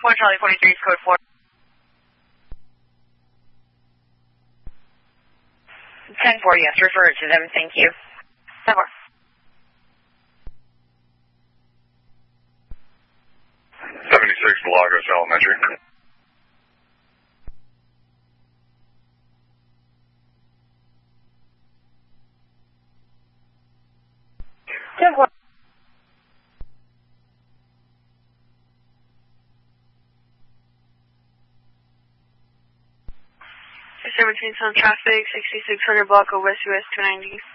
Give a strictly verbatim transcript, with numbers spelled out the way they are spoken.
four Charlie forty-three is code four. ten four, yes, refer it to them, thank you. ten four. seventy-six Lagos Elementary. ten four. seventeen Sun traffic, sixty-six hundred block of West U S two ninety.